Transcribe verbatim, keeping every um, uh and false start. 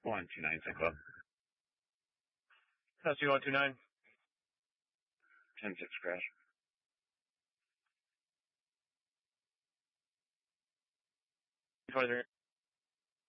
one two nine Cyclo. That's you one two nine. ten six crash. twenty-three.